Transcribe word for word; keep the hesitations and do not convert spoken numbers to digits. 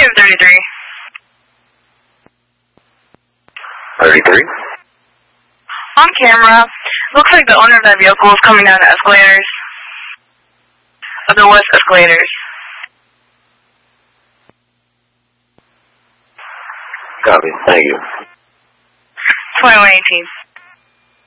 have thirty-three? thirty-three? On camera, looks like the owner of that vehicle is coming down the escalators. Of the west escalators. Copy, thank you. twenty-one eighteen.